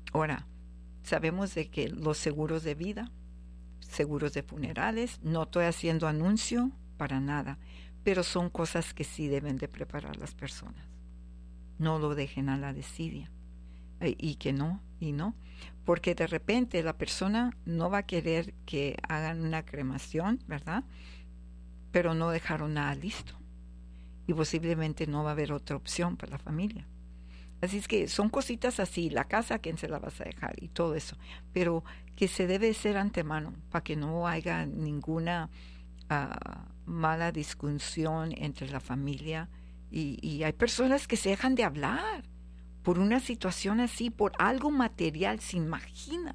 Ahora, sabemos de que los seguros de vida, seguros de funerales, no estoy haciendo anuncio para nada, pero son cosas que sí deben de preparar las personas. No lo dejen a la desidia. Y que no, y no. Porque de repente la persona no va a querer que hagan una cremación, ¿verdad? Pero no dejaron nada listo. Y posiblemente no va a haber otra opción para la familia. Así es que son cositas así, la casa, ¿a quién se la vas a dejar? Y todo eso. Pero que se debe hacer antemano para que no haya ninguna mala discusión entre la familia. Y hay personas que se dejan de hablar por una situación así, por algo material, se imagina,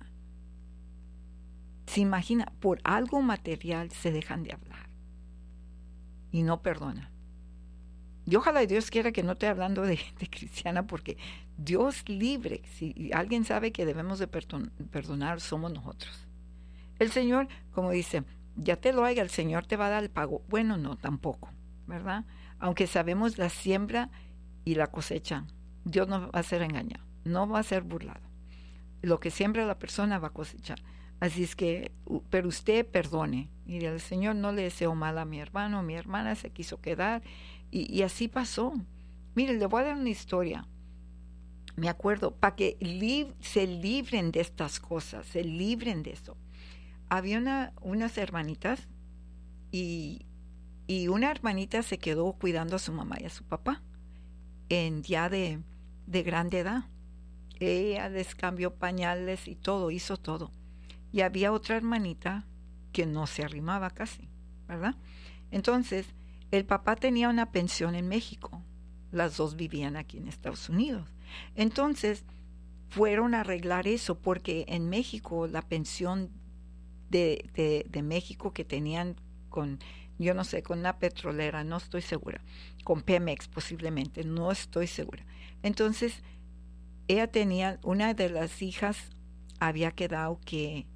por algo material se dejan de hablar y no perdonan. Y ojalá Dios quiera que no esté hablando de cristiana, porque Dios libre, si alguien sabe que debemos de perdonar, somos nosotros. El Señor, como dice, ya te lo haga, el Señor te va a dar el pago. Bueno, no, tampoco, ¿verdad? Aunque sabemos la siembra y la cosecha, Dios no va a ser engañado, no va a ser burlado. Lo que siembra la persona va a cosechar. Así es que, pero usted perdone. Mire, el Señor no le deseó mal a mi hermano, mi hermana se quiso quedar, y así pasó. Mire, le voy a dar una historia. Me acuerdo, para que se libren de estas cosas, se libren de eso. Había unas hermanitas, y una hermanita se quedó cuidando a su mamá y a su papá, ya de grande edad. Ella les cambió pañales y todo, hizo todo. Y había otra hermanita que no se arrimaba casi, ¿verdad? Entonces, el papá tenía una pensión en México. Las dos vivían aquí en Estados Unidos. Entonces, fueron a arreglar eso, porque en México la pensión de México que tenían con, yo no sé, con una petrolera, no estoy segura, con Pemex posiblemente, no estoy segura. Entonces, ella tenía, una de las hijas había quedado que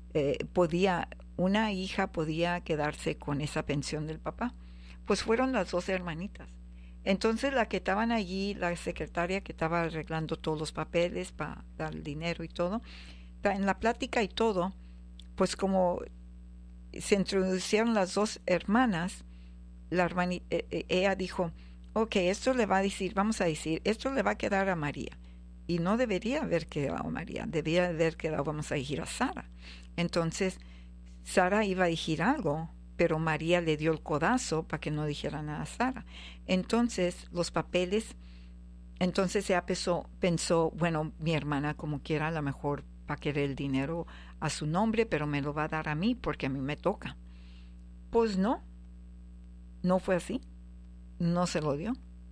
una hija podía quedarse con esa pensión del papá. Pues fueron las dos hermanitas. Entonces la que estaban allí, la secretaria que estaba arreglando todos los papeles para dar el dinero y todo, en la plática y todo, pues como se introducieron las dos hermanas, ella dijo, ok, esto le va a decir, vamos a decir, esto le va a quedar a María. Y no debería haber quedado a María, debería haber quedado, vamos a decir, a Sara. Entonces, Sara iba a decir algo, pero María le dio el codazo para que no dijera nada a Sara. Entonces, los papeles, entonces ella pensó, bueno, mi hermana como quiera, a lo mejor va a querer el dinero a su nombre, pero me lo va a dar a mí porque a mí me toca. Pues no fue así. No se lo dio.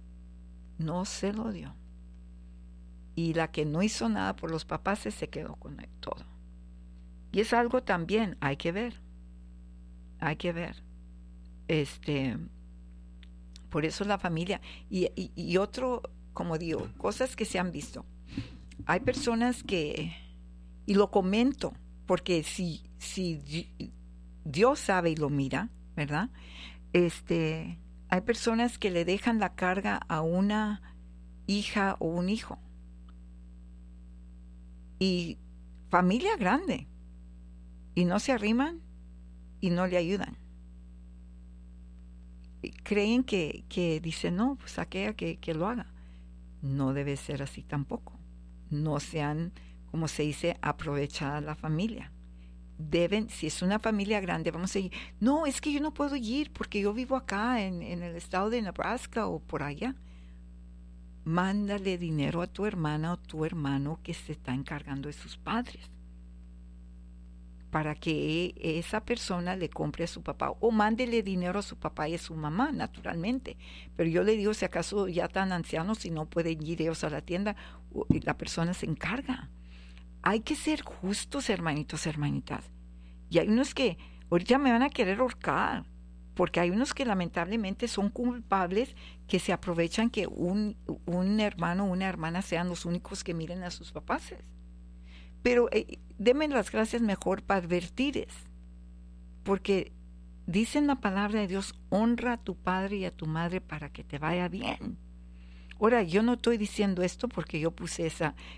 Y la que no hizo nada por los papás se quedó con todo. Y es algo también, hay que ver. Por eso la familia, y otro, como digo, cosas que se han visto. Hay personas que, y lo comento, porque si Dios sabe y lo mira, ¿verdad? Hay personas que le dejan la carga a una hija o un hijo. Y familia grande. Y no se arriman y no le ayudan. Y creen que dicen, no, pues aquella que lo haga. No debe ser así tampoco. No sean, como se dice, aprovechada la familia. Si es una familia grande, vamos a ir, no, es que yo no puedo ir porque yo vivo acá en el estado de Nebraska o por allá. Mándale dinero a tu hermana o tu hermano que se está encargando de sus padres, para que esa persona le compre a su papá, o mándele dinero a su papá y a su mamá, naturalmente. Pero yo le digo, si acaso ya están ancianos y no pueden ir ellos a la tienda, la persona se encarga. Hay que ser justos, hermanitos, hermanitas. Y hay unos que ahorita me van a querer ahorcar, porque hay unos que lamentablemente son culpables, que se aprovechan que un hermano o una hermana sean los únicos que miren a sus papás. Pero denme las gracias mejor para advertirles, porque dicen la palabra de Dios, honra a tu padre y a tu madre para que te vaya bien. Ahora, yo no estoy diciendo esto porque yo puse